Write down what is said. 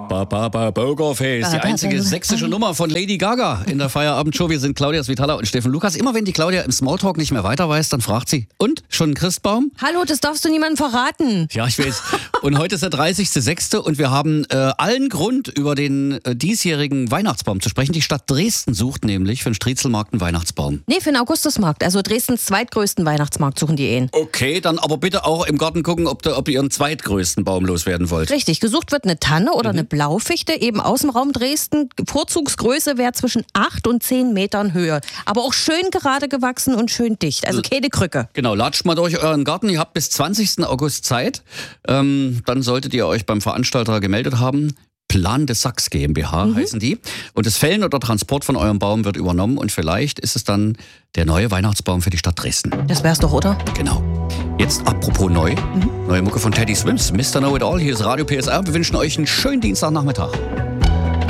Pokerface, die einzige sächsische Nummer von Lady Gaga in der Feierabendshow. Wir sind Claudia Svitala und Steffen Lukas. Immer wenn die Claudia im Smalltalk nicht mehr weiter weiß, dann fragt sie, und, schon ein Christbaum? Hallo, das darfst du niemandem verraten. Ja, ich weiß. Und heute ist der 30.06. und wir haben allen Grund, über den diesjährigen Weihnachtsbaum zu sprechen. Die Stadt Dresden sucht nämlich für den Striezelmarkt einen Weihnachtsbaum. Nee, für den Augustusmarkt. Also Dresdens zweitgrößten Weihnachtsmarkt suchen die ihn. Okay, dann aber bitte auch im Garten gucken, ob ihr ihren zweitgrößten Baum loswerden wollt. Richtig, gesucht wird eine Tanne oder eine Blaufichte, eben aus dem Raum Dresden. Vorzugsgröße wäre zwischen 8 und 10 Metern Höhe. Aber auch schön gerade gewachsen und schön dicht. Also keine Krücke. Genau, latscht mal durch euren Garten. Ihr habt bis 20. August Zeit. Dann solltet ihr euch beim Veranstalter gemeldet haben. Plan de Sachs GmbH heißen die. Und das Fällen oder Transport von eurem Baum wird übernommen. Und vielleicht ist es dann der neue Weihnachtsbaum für die Stadt Dresden. Das wär's doch, oder? Genau. Jetzt apropos neu. Neue Mucke von Teddy Swims. Mr. Know It All. Hier ist Radio PSR. Wir wünschen euch einen schönen Dienstagnachmittag.